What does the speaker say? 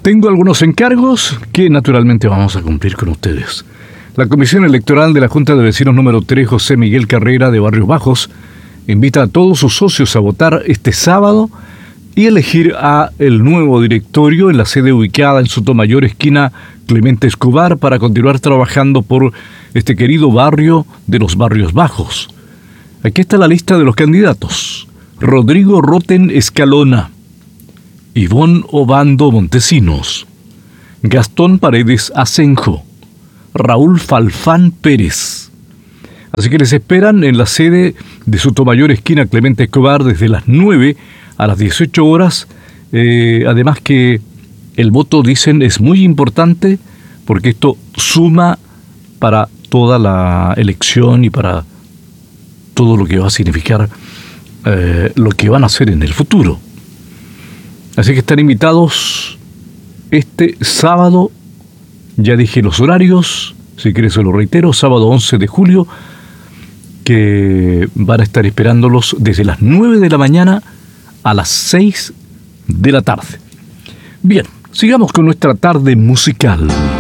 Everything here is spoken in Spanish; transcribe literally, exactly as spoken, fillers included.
Tengo algunos encargos que naturalmente vamos a cumplir con ustedes. La Comisión Electoral de la Junta de Vecinos número tres, José Miguel Carrera, de Barrios Bajos, invita a todos sus socios a votar este sábado y elegir a el nuevo directorio en la sede ubicada en Sotomayor, esquina Clemente Escobar, para continuar trabajando por este querido barrio de los Barrios Bajos. Aquí está la lista de los candidatos: Rodrigo Roten Escalona, Ivonne Obando Montesinos, Gastón Paredes Asenjo, Raúl Falfán Pérez. Así que les esperan en la sede de Sotomayor, esquina Clemente Escobar, desde las nueve a las dieciocho horas. Eh, además que el voto, dicen, es muy importante porque esto suma para toda la elección y para todo lo que va a significar eh, lo que van a hacer en el futuro. Así que están invitados este sábado. Ya dije los horarios, si quieres se lo reitero: sábado once de julio, que van a estar esperándolos desde las nueve de la mañana a las seis de la tarde. Bien, sigamos con nuestra tarde musical.